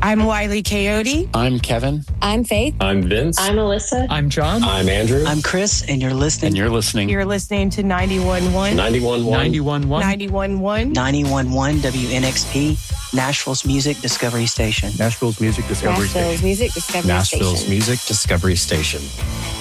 I'm Wiley Coyote. I'm Kevin. I'm Faith. I'm Vince. I'm Alyssa. I'm John. I'm Andrew. I'm Chris, and you're listening. You're listening to 91.1. 91.1. 91.1. 91.1 WNXP, Nashville's Music Discovery Station. Nashville's Music Discovery Station. Nashville's Music Discovery Station. Nashville's Music Discovery Station.